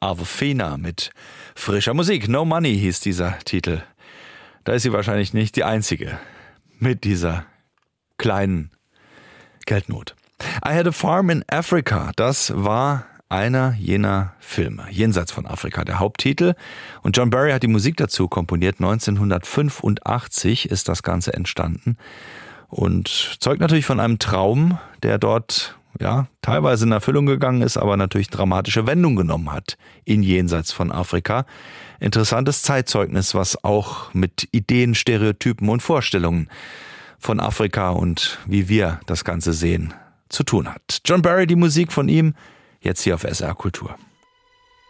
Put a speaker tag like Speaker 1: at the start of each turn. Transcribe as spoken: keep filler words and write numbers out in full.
Speaker 1: Awafina mit frischer Musik. No Money hieß dieser Titel. Da ist sie wahrscheinlich nicht die einzige mit dieser kleinen Geldnot. I Had a Farm in Africa, das war einer jener Filme, jenseits von Afrika, der Haupttitel. Und John Barry hat die Musik dazu komponiert. neunzehnhundertfünfundachtzig ist das Ganze entstanden und zeugt natürlich von einem Traum, der dort ja teilweise in Erfüllung gegangen ist, aber natürlich dramatische Wendung genommen hat in jenseits von Afrika. Interessantes Zeitzeugnis, was auch mit Ideen, Stereotypen und Vorstellungen von Afrika und wie wir das Ganze sehen zu tun hat. John Barry, die Musik von ihm, jetzt hier auf S R Kultur.